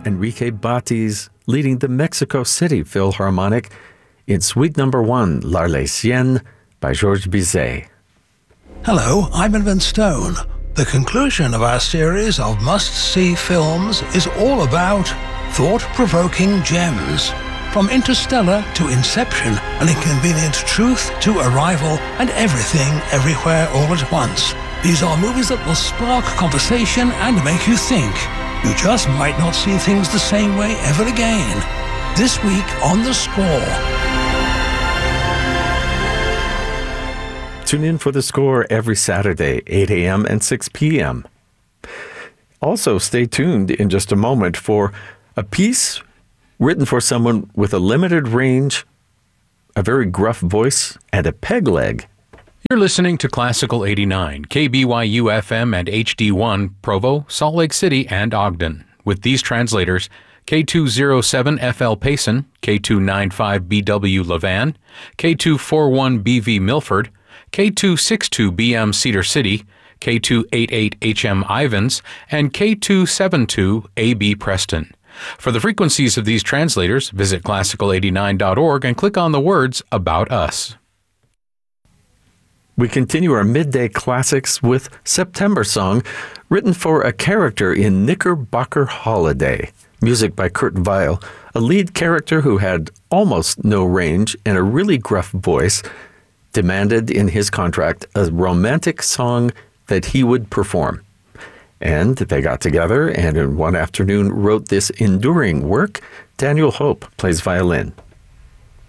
Enrique Batis leading the Mexico City Philharmonic in Suite No. 1, L'Arlésienne by Georges Bizet. Hello, I'm Edmund Stone. The conclusion of our series of must-see films is all about thought-provoking gems. From Interstellar to Inception, An Inconvenient Truth to Arrival, and Everything, Everywhere, All at Once. These are movies that will spark conversation and make you think. You just might not see things the same way ever again. This week on The Score. Tune in for The Score every Saturday, 8 a.m. and 6 p.m. Also, stay tuned in just a moment for a piece written for someone with a limited range, a very gruff voice, and a peg leg. You're listening to Classical 89, KBYU FM and HD1, Provo, Salt Lake City, and Ogden. With these translators, K207FL Payson, K295BW Levan, K241BV Milford, K262BM Cedar City, K288HM Ivans, and K272AB Preston. For the frequencies of these translators, visit classical89.org and click on the words About Us. We continue our midday classics with September Song, written for a character in Knickerbocker Holiday. Music by Kurt Weill, a lead character who had almost no range and a really gruff voice, demanded in his contract a romantic song that he would perform. And they got together and in one afternoon wrote this enduring work. Daniel Hope plays violin.